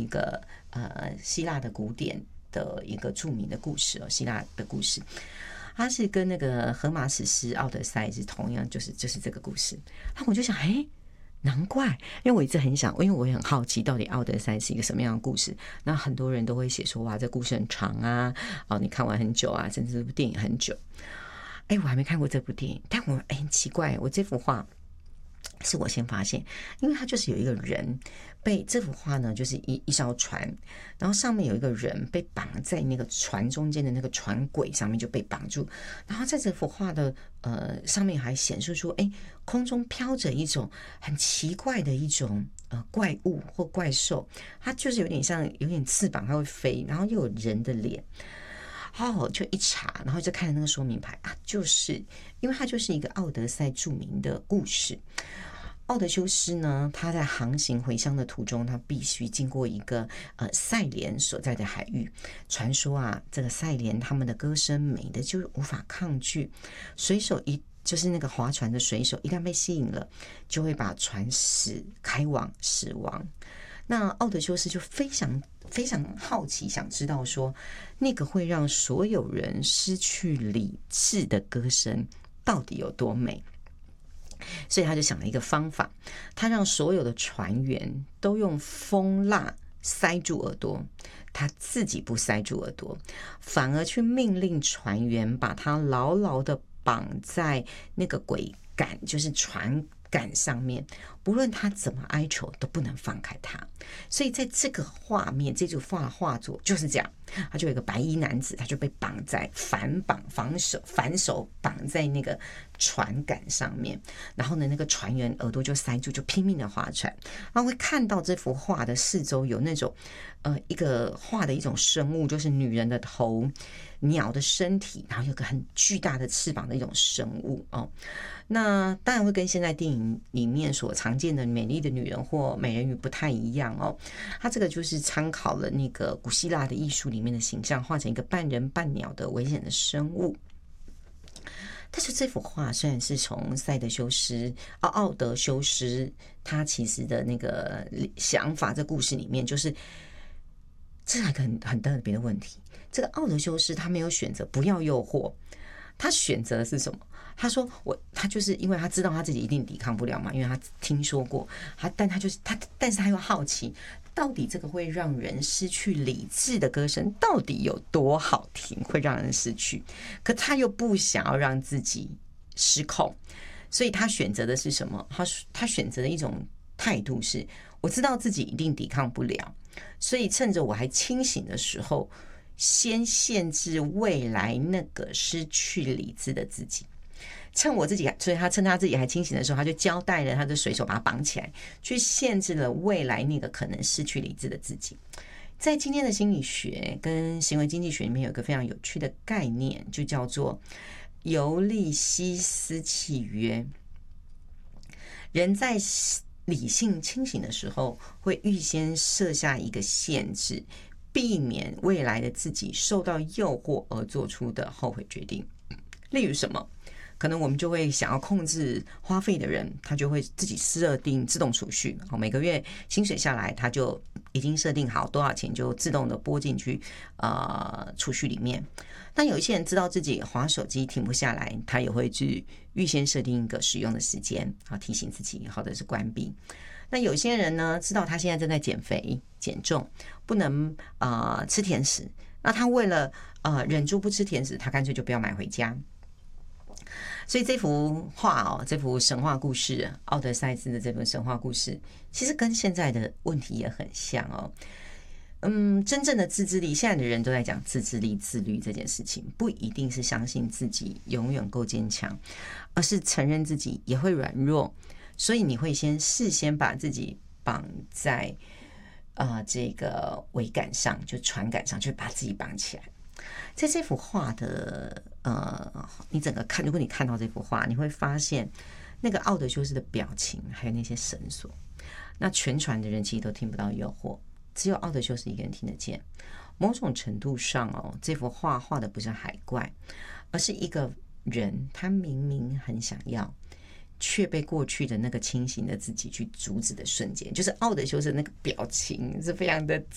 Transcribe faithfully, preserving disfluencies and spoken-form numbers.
个呃希腊的古典的一个著名的故事哦，希腊的故事。它是跟那个荷马史诗《奥德赛》是同样，就是就是这个故事。那我就想，哎，难怪，因为我一直很想，因为我也很好奇，到底《奥德赛》是一个什么样的故事。那很多人都会写说，哇，这故事很长啊，哦，你看完很久啊，甚至这部电影很久。哎，我还没看过这部电影，但我哎很奇怪，我这幅画是我先发现，因为它就是有一个人被这幅画呢，就是一一艘船，然后上面有一个人被绑在那个船中间的那个船轨上面就被绑住，然后在这幅画的呃上面还显示出，哎，空中飘着一种很奇怪的一种呃怪物或怪兽，它就是有点像有点翅膀，它会飞，然后又有人的脸。哦，就一查，然后就看了那个说明牌啊，就是因为它就是一个奥德赛著名的故事。奥德修斯呢，他在航行回乡的途中，他必须经过一个呃赛莲所在的海域。传说啊，这个赛莲他们的歌声美的就无法抗拒，水手一就是那个划船的水手一旦被吸引了，就会把船驶开往死亡。那奥德修斯就非常非常好奇，想知道说那个会让所有人失去理智的歌声到底有多美。所以他就想了一个方法，他让所有的船员都用风蜡塞住耳朵，他自己不塞住耳朵，反而去命令船员把他牢牢的绑在那个桅杆，就是船杆上面，不论他怎么哀求都不能放开他。所以在这个画面，这组画画作就是这样，他就有一个白衣男子，他就被绑在反绑反手反手绑在那个船杆上面，然后呢，那个船员耳朵就塞住，就拼命的划船。然后会看到这幅画的四周有那种呃一个画的一种生物，就是女人的头、鸟的身体，然后有个很巨大的翅膀的一种生物哦。那当然会跟现在电影里面所常见的美丽的女人或美人鱼不太一样哦。它这个就是参考了那个古希腊的艺术里面的形象，画成一个半人半鸟的危险的生物。但是这幅画虽然是从塞德修斯、奥奥德修斯他其实的那个想法，这故事里面就是这是一个很很特别的问题。这个奥德修斯他没有选择不要诱惑，他选择的是什么？他说我他就是因为他知道他自己一定抵抗不了嘛，因为他听说过他，但他就是他，但是他又好奇，到底这个会让人失去理智的歌声到底有多好听，会让人失去，可他又不想要让自己失控，所以他选择的是什么？他他选择的一种态度是，我知道自己一定抵抗不了，所以趁着我还清醒的时候，先限制未来那个失去理智的自己。趁我自己，所以他趁他自己还清醒的时候，他就交代了他的水手把他绑起来，去限制了未来那个可能失去理智的自己。在今天的心理学跟行为经济学里面有一个非常有趣的概念，就叫做尤利西斯契约。人在理性清醒的时候，会预先设下一个限制，避免未来的自己受到诱惑而做出的后悔决定。例如什么？可能我们就会想要控制花费的人，他就会自己设定自动储蓄，每个月薪水下来，他就已经设定好多少钱，就自动的拨进去呃储蓄里面。但有一些人知道自己滑手机停不下来，他也会去预先设定一个使用的时间，提醒自己或者是关闭。那有些人呢，知道他现在正在减肥减重，不能呃吃甜食，那他为了呃忍住不吃甜食，他干脆就不要买回家。所以这幅画哦，这幅神话故事，奥德赛斯的这本神话故事，其实跟现在的问题也很像哦。嗯，真正的自制力，现在的人都在讲自制力、自律这件事情，不一定是相信自己永远够坚强，而是承认自己也会软弱。所以你会先事先把自己绑在啊、呃、这个桅杆上，就船杆上，就把自己绑起来。在这幅画的呃，你整个看，如果你看到这幅画，你会发现那个奥德修斯的表情，还有那些绳索，那全船的人其实都听不到诱惑，只有奥德修斯一个人听得见。某种程度上哦，这幅画画的不是海怪，而是一个人，他明明很想要，却被过去的那个清醒的自己去阻止的瞬间，就是奥德修斯那个表情是非常的